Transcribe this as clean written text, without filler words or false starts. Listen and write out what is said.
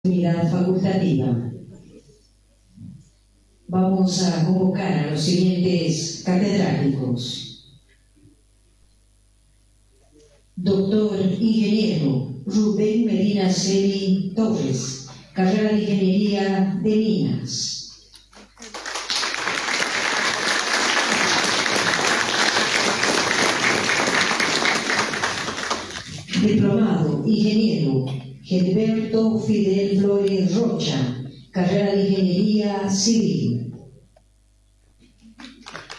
Unidad facultativa. Vamos a convocar a los siguientes catedráticos. Doctor Ingeniero Rubén Medina Celi Torres, carrera de Ingeniería de Minas. Diplomado Ingeniero Gilberto Fidel Flores Rocha, carrera de Ingeniería Civil.